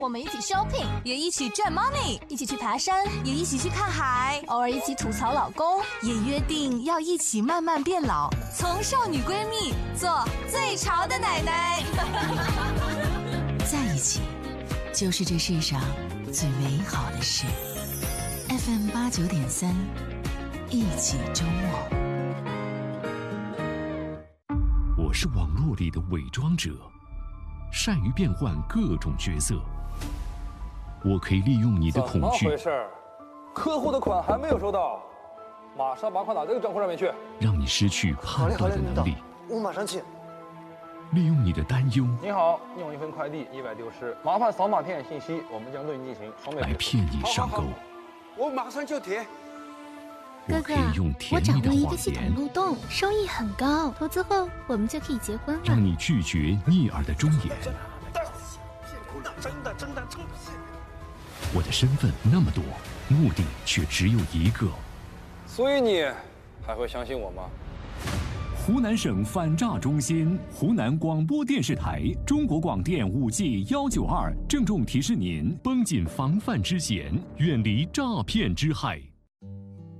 我们一起 shopping， 也一起赚 money， 一起去爬山， 也一起去看海， 偶尔一起吐槽老公， 也约定要一起慢慢变老，从少女闺蜜做最潮的奶奶。在一起，就是这世上最美好的事。FM 89.3，一起周末。 我是网络里的伪装者，善于变换各种角色。我可以利用你的恐惧。 怎么回事？客户的款还没有收到，马上把款打这个账户上面去。 让你失去判断的能力。 我马上去。 利用你的担忧。 你好，你有一份快递意外丢失，麻烦扫码填写信息，我们将对你进行双倍来骗你上钩。 我马上就填。 我可以用甜蜜的谎言。 我掌握一个系统漏洞，收益很高，投资后我们就可以结婚了。 让你拒绝逆耳的忠言。 真的。 我的身份那么多，目的却只有一个。 所以你还会相信我吗？ 湖南省反诈中心、湖南广播电视台、中国广电5G 192郑重提示您：绷紧防范之弦，远离诈骗之害。